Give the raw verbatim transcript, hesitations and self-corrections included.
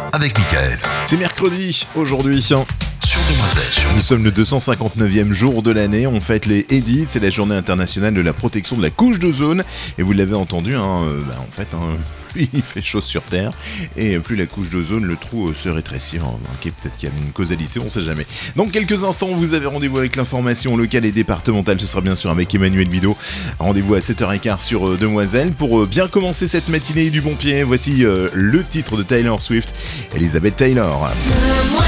avec Mickaël. C'est mercredi aujourd'hui. Sur Demoiselle. Nous sommes le deux cent cinquante-neuvième jour de l'année. On fête les Edith, c'est la journée internationale de la protection de la couche d'ozone. Et vous l'avez entendu, hein, euh, bah, en fait, hein, plus il fait chaud sur Terre et plus la couche d'ozone, le trou euh, se rétrécit. Hein, okay, peut-être qu'il y a une causalité, on ne sait jamais. Dans quelques instants, vous avez rendez-vous avec l'information locale et départementale. Ce sera bien sûr avec Emmanuel Bidot. Rendez-vous à sept heures quinze sur euh, Demoiselle. Pour euh, bien commencer cette matinée du bon pied, voici euh, le titre de Taylor Swift, Elizabeth Taylor.